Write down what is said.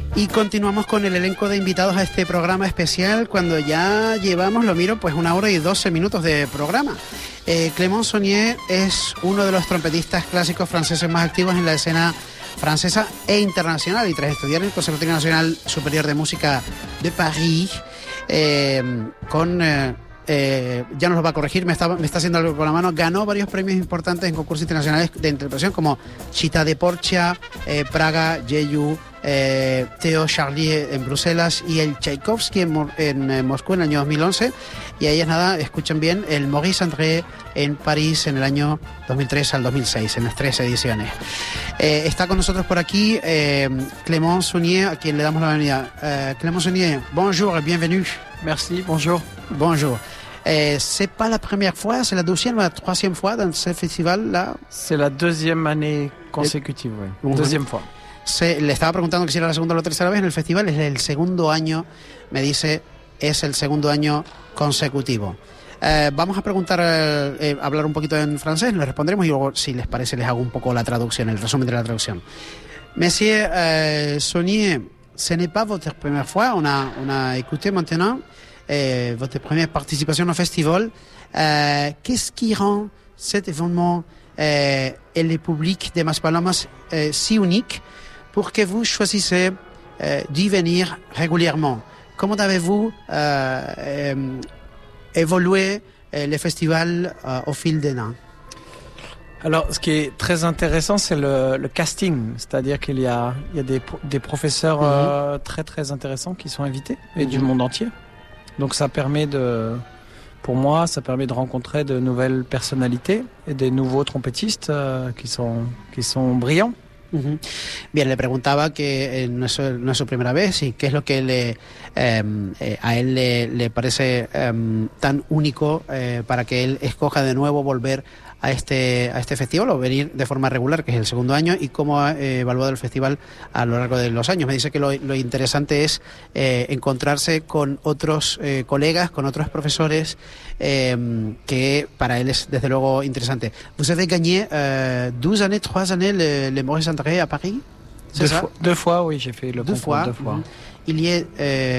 Y continuamos con el elenco de invitados a este programa especial cuando ya llevamos, lo miro, pues 1 hora y 12 minutos de programa. Clément Saunier es uno de los trompetistas clásicos franceses más activos en la escena francesa e internacional, y tras estudiar en el Conservatorio Nacional Superior de Música de París, ya nos lo va a corregir, me está haciendo algo con la mano, ganó varios premios importantes en concursos internacionales de interpretación como Città de Porcia, Praga, Jeju, Theo Charlie en Bruselas y el Tchaikovsky en Moscú en el año 2011. Y ahí es nada, escuchen bien, el Maurice André en París en el año 2003 al 2006, en las 3 ediciones. Está con nosotros por aquí Clément Saunier, a quien le damos la bienvenida. Clément Saunier, bonjour et bienvenue. Merci, bonjour. Bonjour. C'est pas la première fois, c'est la deuxième ou la troisième fois dans ce festival-là. C'est la deuxième année consécutive, oui. Deuxième fois. Le estaba preguntando que si era la segunda o la tercera vez en el festival. Es el segundo año, me dice, es el segundo año consecutivo. Vamos a preguntar, hablar un poquito en francés, le responderemos y luego, si les parece, les hago un poco la traducción, el resumen de la traducción. Monsieur Saunier, ce n'est pas votre première fois, on a écouté maintenant votre première participation au festival. Qu'est-ce qui rend cet événement et le public de Maspalomas si unique pour que vous choisissez d'y venir régulièrement? Comment avez-vous évolué le festival au fil des ans? Alors, ce qui est très intéressant, c'est le casting. C'est-à-dire qu'il y a des professeurs très, très intéressants qui sont invités, et du monde entier. Donc, pour moi, ça permet de rencontrer de nouvelles personnalités et des nouveaux trompettistes qui sont brillants. Bien, le preguntaba que no es su primera vez y qué es lo que a él le parece tan único para que él escoja de nuevo volver a este festival o venir de forma regular, que es el segundo año, y cómo ha evaluado el festival a lo largo de los años. Me dice que lo interesante es encontrarse con otros colegas, con otros profesores, que para él es desde luego interesante. Vous avez gagné 12 années, 3 années le Maurice André à Paris? Deux fois, oui, j'ai fait le concours 2 fois. Il y a